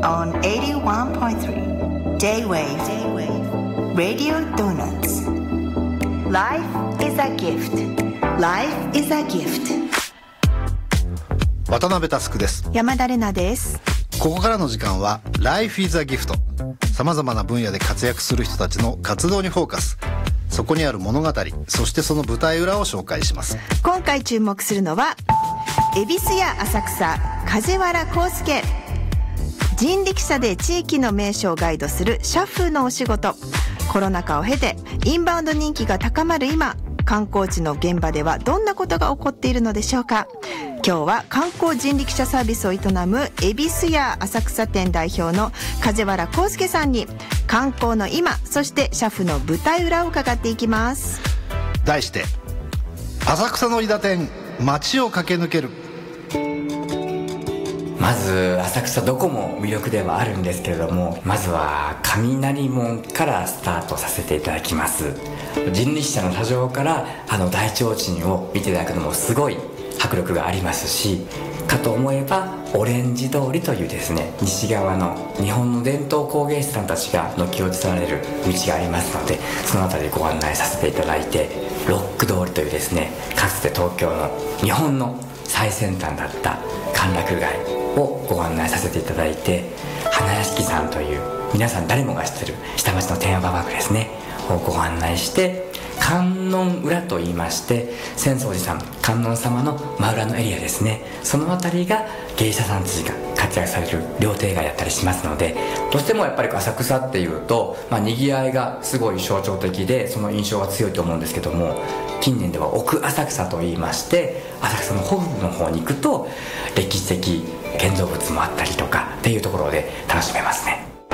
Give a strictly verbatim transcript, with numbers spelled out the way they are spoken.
on eighty-one point three J-Wave Radio Donuts. Life is a gift. Life is a gift. 渡辺佑です。 山田玲奈です。 ここからの時間は Life is a gift。さまざまな分野で活躍する人たちの活動にフォーカス。そこにある物語、そしてその舞台裏を紹介します。 今回注目するのは恵比寿や浅草、梶原康介。人力車で地域の名所をガイドする車夫のお仕事。コロナ禍を経てインバウンド人気が高まる今、観光地の現場ではどんなことが起こっているのでしょうか。今日は観光人力車サービスを営む恵比寿や浅草店代表の梶原康介さんに観光の今、そして車夫の舞台裏を伺っていきます。 題して浅草の伊田店、街を駆け抜ける。 まず浅草どこも魅力ではあるんですけれども、まずは雷門からスタートさせていただきます。人力車の車上からあの大提灯を見ていただくのもすごい迫力がありますし、かと思えばオレンジ通りというですね、西側の日本の伝統工芸士さんたちが軒を連ねる道がありますので、その辺りご案内させていただいて、ロック通りというですね、かつて東京の日本の最先端だった歓楽街をご案内させていただいて、花屋敷さんという皆さん誰もが知ってる下町の天安ババですねをご案内して、観音裏と言いまして、浅草寺さん、観音様の真裏のエリアですね、その辺りが芸者さんたちが活躍される料亭街だったりしますので、どうしてもやっぱり浅草っていうと、まあ、賑わいがすごい象徴的で、その印象が強いと思うんですけども、近年では奥浅草と言いまして、浅草の北部の方に行くと歴史的建造物もあったりとかっていうところで楽しめますね。